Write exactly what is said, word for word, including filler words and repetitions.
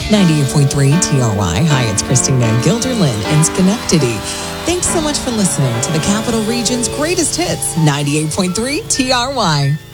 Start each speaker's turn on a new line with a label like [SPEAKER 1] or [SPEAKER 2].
[SPEAKER 1] ninety-eight point three T R Y. Hi, it's Christina Gilderlin in Schenectady. Thanks so much for listening to the Capital Region's greatest hits, ninety-eight point three T R Y.